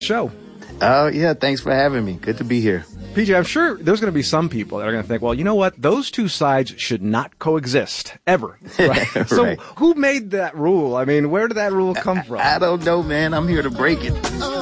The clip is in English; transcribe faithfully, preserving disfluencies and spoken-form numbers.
show. Oh, uh, yeah, thanks for having me. Good to be here. P J, I'm sure there's going to be some people that are going to think, well, you know what? Those two sides should not coexist, ever. Right? Right. So who made that rule? I mean, where did that rule come from? I, I don't know, man. I'm here to break it.